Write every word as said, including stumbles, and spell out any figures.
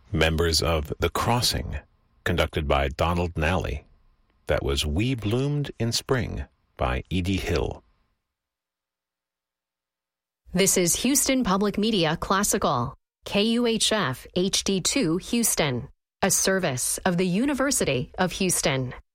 Members of The Crossing, conducted by Donald Nally. That was We Bloomed in Spring by Edie Hill. This is Houston Public Media Classical, K U H F H D two Houston, a service of the University of Houston.